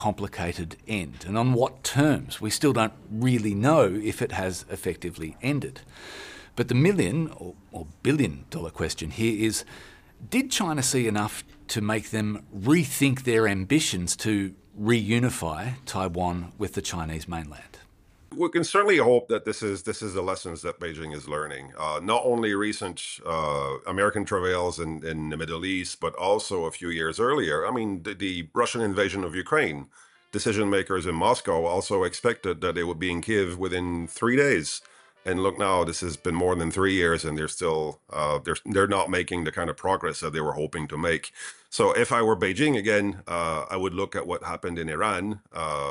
complicated end, and on what terms? We still don't really know if it has effectively ended. But the million or billion dollar question here is, did China see enough to make them rethink their ambitions to reunify Taiwan with the Chinese mainland? We can certainly hope that this is the lessons that Beijing is learning. Not only recent American travails in the Middle East, but also a few years earlier. I mean, the Russian invasion of Ukraine. Decision makers in Moscow also expected that they would be in Kiev within 3 days. And look now, this has been more than 3 years, and they're still they're not making the kind of progress that they were hoping to make. So if I were Beijing again, I would look at what happened in Iran.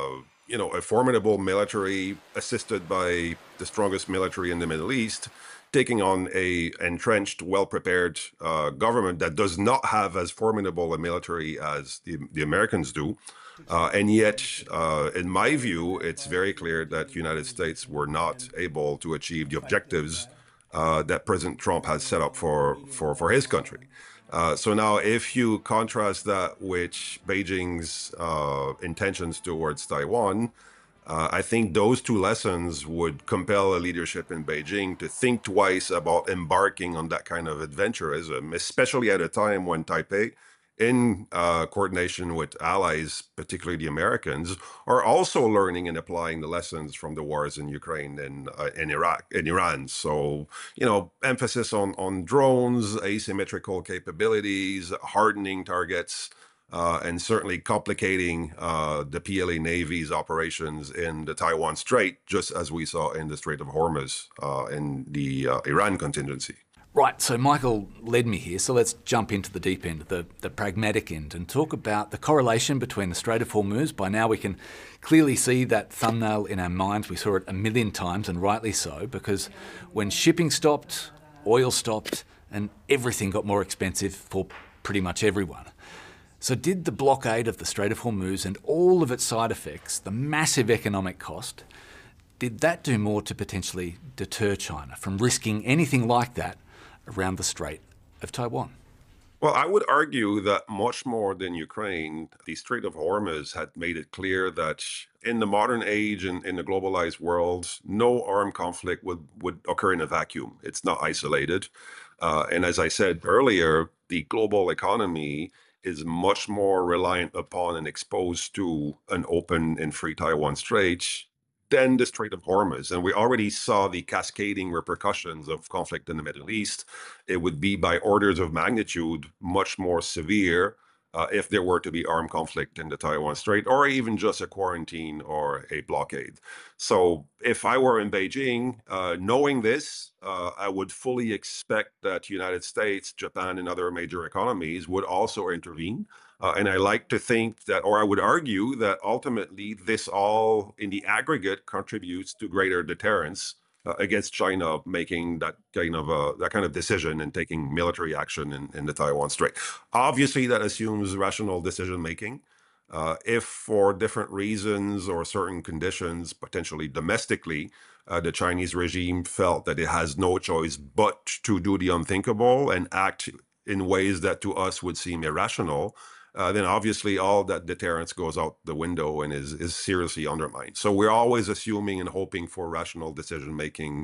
A formidable military assisted by the strongest military in the Middle East, taking on a entrenched, well-prepared government that does not have as formidable a military as the Americans do. And yet, in my view, it's very clear that the United States were not able to achieve the objectives that President Trump has set up for his country. So now, if you contrast that with Beijing's intentions towards Taiwan, I think those two lessons would compel a leadership in Beijing to think twice about embarking on that kind of adventurism, especially at a time when Taipei, in coordination with allies, particularly the Americans, are also learning and applying the lessons from the wars in Ukraine and in Iraq, in Iran. So, emphasis on drones, asymmetrical capabilities, hardening targets, and certainly complicating the PLA Navy's operations in the Taiwan Strait, just as we saw in the Strait of Hormuz in the Iran contingency. Right, so Michael led me here, so let's jump into the deep end, the pragmatic end, and talk about the correlation between the Strait of Hormuz. By now we can clearly see that thumbnail in our minds. We saw it a million times, and rightly so, because when shipping stopped, oil stopped, and everything got more expensive for pretty much everyone. So did the blockade of the Strait of Hormuz and all of its side effects, the massive economic cost, did that do more to potentially deter China from risking anything like that around the Strait of Taiwan? Well, I would argue that much more than Ukraine, the Strait of Hormuz had made it clear that in the modern age and in the globalized world, no armed conflict would occur in a vacuum. It's not isolated. And as I said earlier, the global economy is much more reliant upon and exposed to an open and free Taiwan Strait than the Strait of Hormuz. And we already saw the cascading repercussions of conflict in the Middle East. It would be by orders of magnitude much more severe if there were to be armed conflict in the Taiwan Strait, or even just a quarantine or a blockade. So if I were in Beijing, knowing this, I would fully expect that the United States, Japan, and other major economies would also intervene. And I like to think that, or I would argue that ultimately this all in the aggregate contributes to greater deterrence against China making that kind of decision and taking military action in the Taiwan Strait. Obviously, that assumes rational decision making. If for different reasons or certain conditions, potentially domestically, the Chinese regime felt that it has no choice but to do the unthinkable and act in ways that to us would seem irrational, then obviously all that deterrence goes out the window and is seriously undermined. So we're always assuming and hoping for rational decision making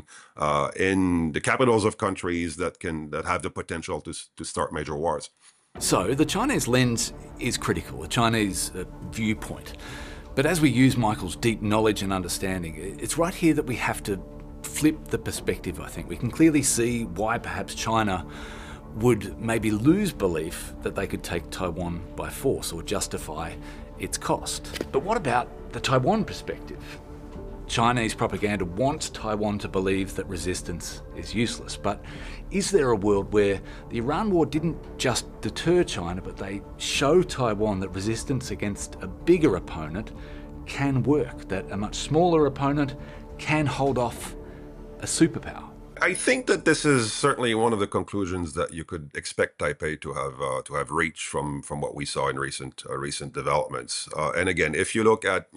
in the capitals of countries that have the potential to start major wars. So the Chinese lens is critical, the Chinese viewpoint. But as we use Michael's deep knowledge and understanding, it's right here that we have to flip the perspective, I think. We can clearly see why perhaps China would maybe lose belief that they could take Taiwan by force or justify its cost. But what about the Taiwan perspective? Chinese propaganda wants Taiwan to believe that resistance is useless. But is there a world where the Iran war didn't just deter China, but they show Taiwan that resistance against a bigger opponent can work, that a much smaller opponent can hold off a superpower? I think that this is certainly one of the conclusions that you could expect Taipei to have reached from what we saw in recent developments. And again, if you look at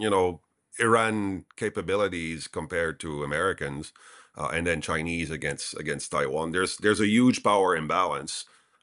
Iran capabilities compared to Americans, and then Chinese against Taiwan, there's a huge power imbalance.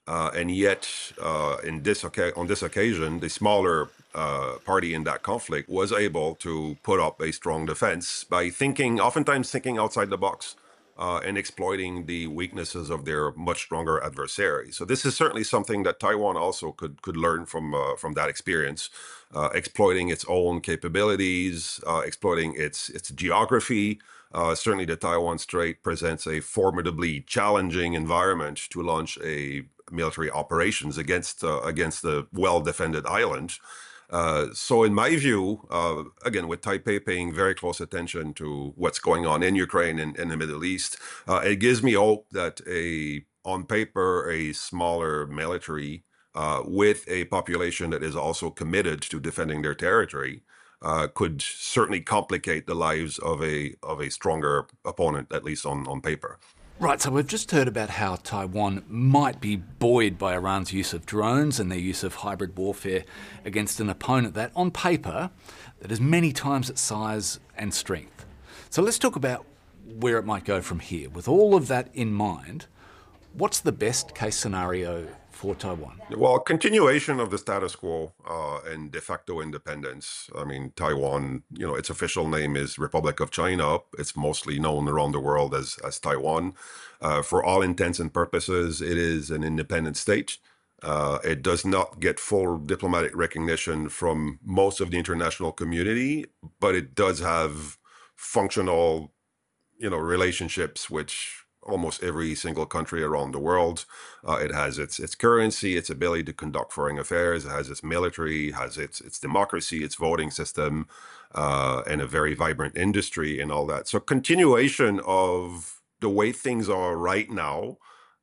And yet, on this occasion, the smaller party in that conflict was able to put up a strong defense by oftentimes thinking outside the box, and exploiting the weaknesses of their much stronger adversary. So this is certainly something that Taiwan also could learn from that experience, exploiting its own capabilities, exploiting its geography. Certainly, the Taiwan Strait presents a formidably challenging environment to launch a military operations against the well-defended island. So in my view, again, with Taipei paying very close attention to what's going on in Ukraine and in the Middle East, it gives me hope that on paper, a smaller military with a population that is also committed to defending their territory could certainly complicate the lives of a stronger opponent, at least on paper. Right, so we've just heard about how Taiwan might be buoyed by Iran's use of drones and their use of hybrid warfare against an opponent that, on paper, that is many times its size and strength. So let's talk about where it might go from here. With all of that in mind, what's the best case scenario for Taiwan? Well, continuation of the status quo and de facto independence. I mean, Taiwan, its official name is Republic of China. It's mostly known around the world as Taiwan. For all intents and purposes, it is an independent state. It does not get full diplomatic recognition from most of the international community, but it does have functional, relationships which almost every single country around the world. It has its currency, its ability to conduct foreign affairs, it has its military, has its democracy, its voting system, and a very vibrant industry and all that. So continuation of the way things are right now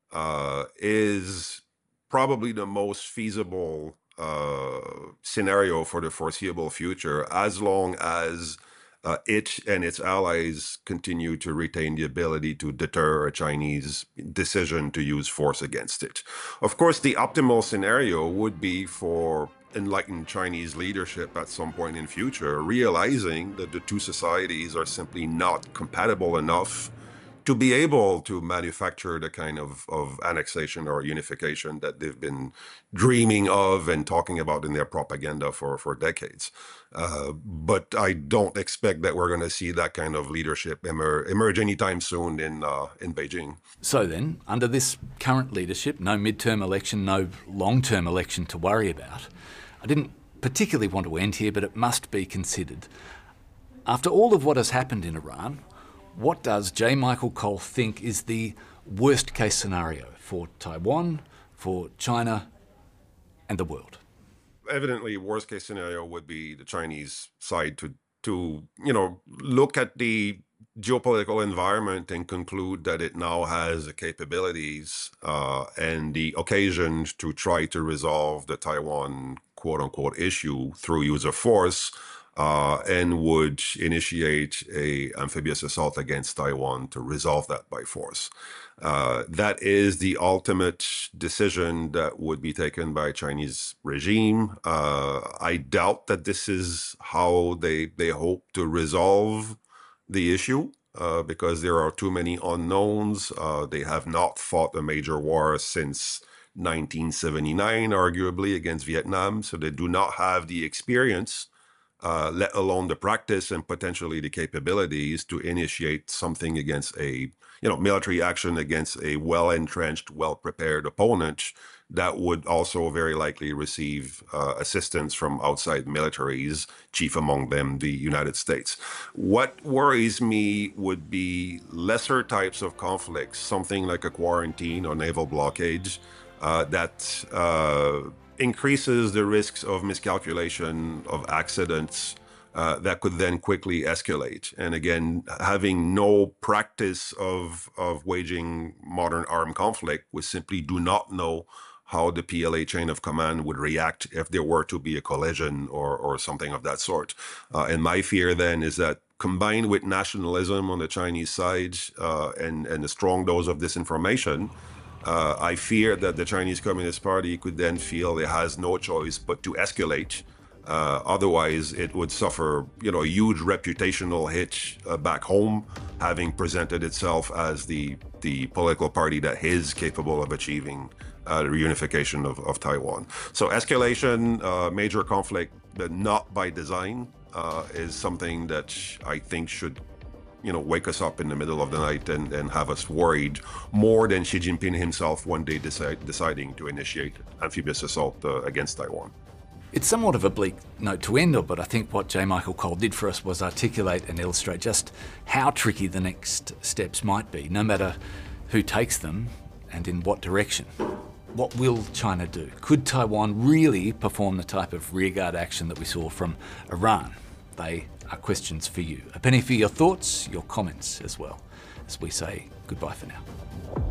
is probably the most feasible scenario for the foreseeable future, as long as it and its allies continue to retain the ability to deter a Chinese decision to use force against it. Of course, the optimal scenario would be for enlightened Chinese leadership at some point in future, realizing that the two societies are simply not compatible enough to be able to manufacture the kind of annexation or unification that they've been dreaming of and talking about in their propaganda for decades. But I don't expect that we're going to see that kind of leadership emerge anytime soon in Beijing. So then, under this current leadership, no midterm election, no long-term election to worry about. I didn't particularly want to end here, but it must be considered. After all of what has happened in Iran, what does J. Michael Cole think is the worst case scenario for Taiwan, for China, and the world? Evidently, worst case scenario would be the Chinese side to look at the geopolitical environment and conclude that it now has the capabilities and the occasion to try to resolve the Taiwan quote-unquote issue through use of force, and would initiate a amphibious assault against Taiwan to resolve that by force. That is the ultimate decision that would be taken by Chinese regime. I doubt that this is how they hope to resolve the issue, because there are too many unknowns. They have not fought a major war since 1979, arguably, against Vietnam, so they do not have the experience, let alone the practice and potentially the capabilities to initiate something against military action against a well-entrenched, well-prepared opponent that would also very likely receive assistance from outside militaries, chief among them the United States. What worries me would be lesser types of conflicts, something like a quarantine or naval blockade, that increases the risks of miscalculation, of accidents, that could then quickly escalate. And again, having no practice of waging modern armed conflict, we simply do not know how the PLA chain of command would react if there were to be a collision or something of that sort. And my fear then is that, combined with nationalism on the Chinese side and a strong dose of disinformation, I fear that the Chinese Communist Party could then feel it has no choice but to escalate. Otherwise, it would suffer, a huge reputational hit back home, having presented itself as the political party that is capable of achieving reunification of Taiwan. So escalation, major conflict, but not by design, is something that I think should wake us up in the middle of the night and have us worried more than Xi Jinping himself one day deciding to initiate amphibious assault against Taiwan. It's somewhat of a bleak note to end on, but I think what J. Michael Cole did for us was articulate and illustrate just how tricky the next steps might be, no matter who takes them and in what direction. What will China do? Could Taiwan really perform the type of rearguard action that we saw from Iran? They are questions for you. A penny for your thoughts, your comments as well, as we say goodbye for now.